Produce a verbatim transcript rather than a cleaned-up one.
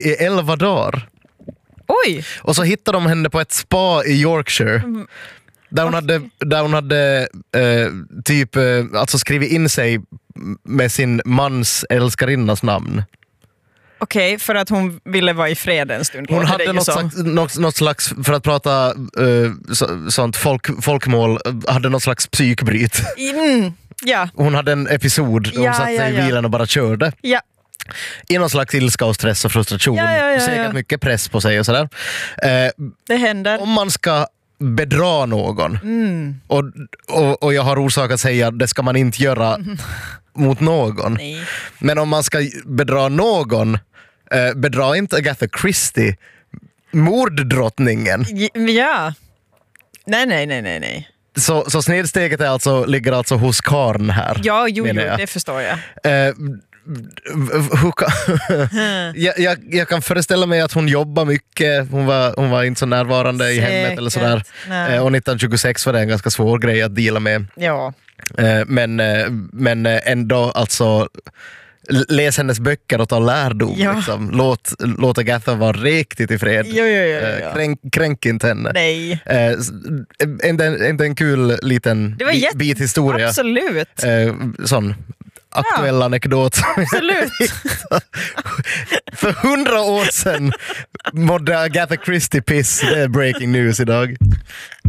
i elva dagar. Oj! Och så hittade de henne på ett spa i Yorkshire. Mm. Där hon hade, där hon hade eh, typ eh, alltså skrivit in sig med sin mans älskarinnas namn. Okej, okay, för att hon ville vara i fred en stund. Hon hade något slags, något, något slags, för att prata uh, så, sånt folk, folkmål, hade något slags psykbryt. Mm, ja. Hon hade en episod där hon ja, satt sig ja, i ja. bilen och bara körde. Ja. I någon slags ilska och stress och frustration. Ja, ja, ja, Säkert ja. mycket press på sig och sådär. Uh, det händer. Om man ska bedra någon, mm. och, och, och jag har orsak att säga att det ska man inte göra mm. mot någon. Nej. Men om man ska bedra någon, eh, bedra inte Agatha Christie, morddrottningen. Ja. Nej, nej, nej, nej, nej. Så, så snedsteget är alltså, ligger alltså hos karn här. Ja, jo, jo jag. det förstår jag. Eh, hur kan, jag, jag, jag kan föreställa mig att hon jobbar mycket. Hon var, hon var inte så närvarande Säkert. i hemmet eller sådär. Eh, och nittonhundratjugosex var det en ganska svår grej att dela med. Ja. Eh, men, eh, men ändå alltså läs hennes böcker och ta lärdom. Ja. Liksom. Låt, låt Agatha vara riktigt i fred. Jo, jo, jo, jo. Eh, kränk, kränk inte henne. Nej. Eh, inte, inte en kul liten det var jätt- bit historia. Absolut. Eh, sån aktuell ja. anekdot. Absolut. För hundra år sedan mådde Agatha Christie piss. Det är breaking news idag.